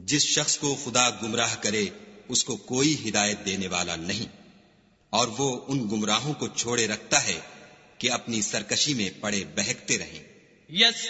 जिस शख्स को खुदा गुमराह करे उसको कोई हिदायत देने वाला नहीं, और वो उन गुमराहों को छोड़े रखता है कि अपनी सरकशी में पड़े बहकते रहें।